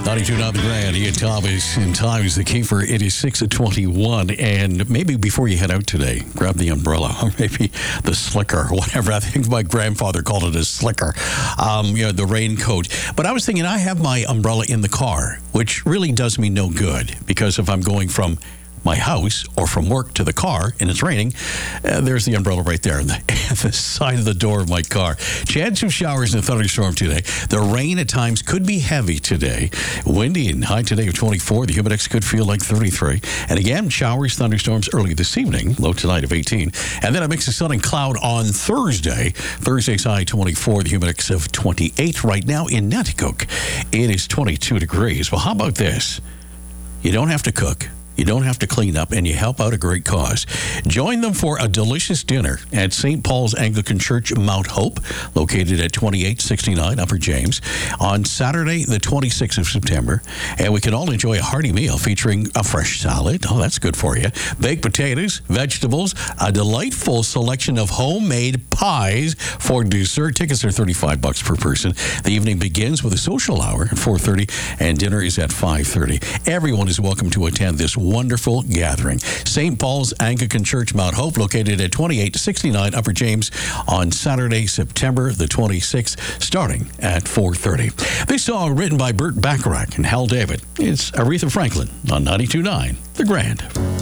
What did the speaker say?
92.9 The Grand. Ian Thomas in Times the Keeper. It is 6:21, and maybe before you head out today, grab the umbrella or maybe the slicker, whatever. I think my grandfather called it a slicker. The raincoat. But I was thinking, I have my umbrella in the car, which really does me no good, because if I'm going from my house or from work to the car and it's raining, there's the umbrella right there on the side of the door of my car. Chance of showers and a thunderstorm today. The rain at times could be heavy today. Windy and high today of 24. The humidex could feel like 33. And again, showers, thunderstorms early this evening. Low tonight of 18. And then a mix of sun and cloud on Thursday. Thursday's high 24. The humidex of 28. Right now in Nanticoke, it is 22 degrees. Well, how about this? You don't have to cook. You don't have to clean up, and you help out a great cause. Join them for a delicious dinner at St. Paul's Anglican Church, Mount Hope, located at 2869 Upper James, on Saturday, the 26th of September. And we can all enjoy a hearty meal featuring a fresh salad. Oh, that's good for you. Baked potatoes, vegetables, a delightful selection of homemade pies for dessert. Tickets are $35 per person. The evening begins with a social hour at 4:30, and dinner is at 5:30. Everyone is welcome to attend this wonderful gathering. St. Paul's Anglican Church, Mount Hope, located at 2869 Upper James, on Saturday, September the 26th, starting at 4:30. This song written by Burt Bacharach and Hal David. It's Aretha Franklin on 92.9 The Grand.